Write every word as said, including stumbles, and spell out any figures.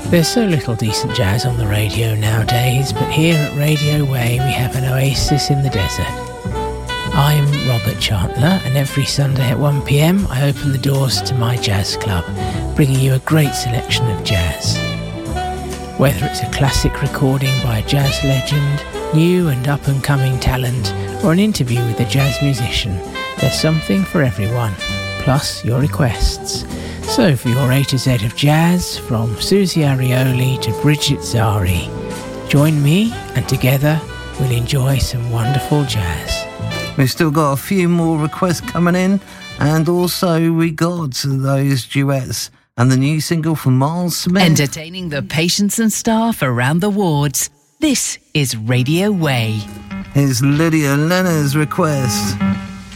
There's so little decent jazz on the radio nowadays, but here at Radio Way we have an oasis in the desert. I'm Robert Chandler, and every Sunday at one p m I open the doors to my jazz club, bringing you a great selection of jazz. Whether it's a classic recording by a jazz legend, new and up-and-coming talent, or an interview with a jazz musician, there's something for everyone, plus your requests. So for your A to Z of jazz, from Susie Arioli to Bridget Zari, join me and together we'll enjoy some wonderful jazz. We've still got a few more requests coming in, and also we got those duets and the new single from Miles Smith. Entertaining the patients and staff around the wards. This is Radio Way. Here's Lydia Lenner's request.